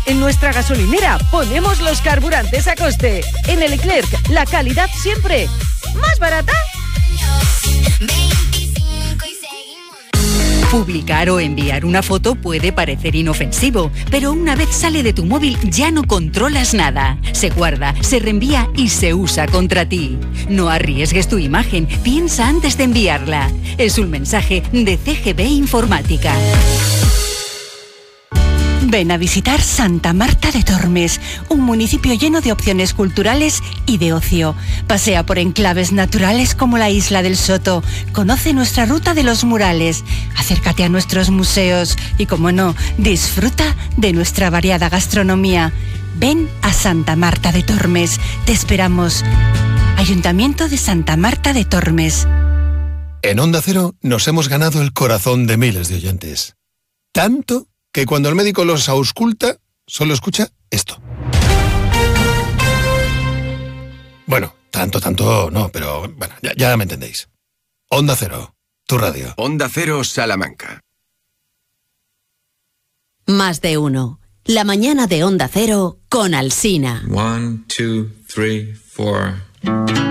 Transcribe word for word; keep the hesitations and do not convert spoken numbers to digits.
En nuestra gasolinera ponemos los carburantes a coste. En el Leclerc, la calidad siempre. ¿Más barata? Publicar o enviar una foto puede parecer inofensivo, pero una vez sale de tu móvil ya no controlas nada. Se guarda, se reenvía y se usa contra ti. No arriesgues tu imagen, piensa antes de enviarla. Es un mensaje de C G B Informática. Ven a visitar Santa Marta de Tormes, un municipio lleno de opciones culturales y de ocio. Pasea por enclaves naturales como la Isla del Soto. Conoce nuestra ruta de los murales. Acércate a nuestros museos y, como no, disfruta de nuestra variada gastronomía. Ven a Santa Marta de Tormes. Te esperamos. Ayuntamiento de Santa Marta de Tormes. En Onda Cero nos hemos ganado el corazón de miles de oyentes. Tanto que cuando el médico los ausculta, solo escucha esto. Bueno, tanto, tanto no, pero bueno, ya, ya me entendéis. Onda Cero, tu radio. Onda Cero Salamanca. Más de uno. La mañana de Onda Cero con Alsina. One, two, three, four.